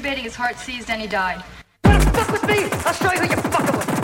intubating, his heart seized, and he died. Wanna fuck with me? I'll show you who you're fucking with.